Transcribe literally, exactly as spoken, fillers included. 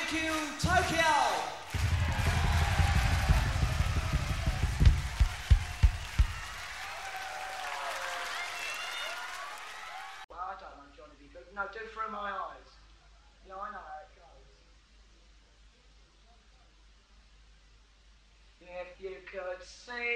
Thank you, Tokyo! Well, I don't know, Johnny B. Good. No, do Through My Eyes. Yeah, I know how it goes. If you could see